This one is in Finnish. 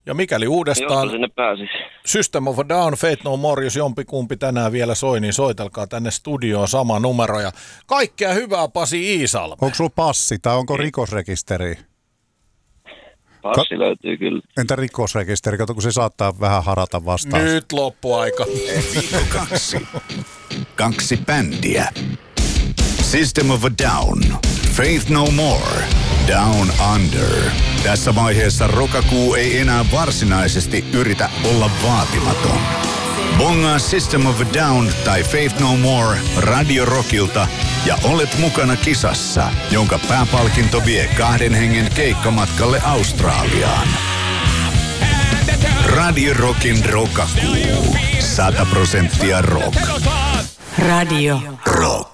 Ja mikäli uudestaan sinne pääsisi. System of a Down, Faith No More, jos jompikumpi tänään vielä soi, niin soitelkaa tänne studioon sama numero. Ja kaikkea hyvää Pasi Iisalme. Onko sulla passi tai onko rikosrekisteri? Passi löytyy kyllä. Entä rikosrekisteri? Kato, kun se saattaa vähän harata vastaan. Nyt loppuaika. Viikko 2. 2 bändiä. System of a Down, Faith No More, Down Under. Tässä vaiheessa rokakuu ei enää varsinaisesti yritä olla vaatimaton. Bongaa System of a Down tai Faith No More Radio Rockilta ja olet mukana kisassa, jonka pääpalkinto vie 2 hengen keikkamatkalle Australiaan. Radio Rockin rokakuu. 100% rock. Radio Rock.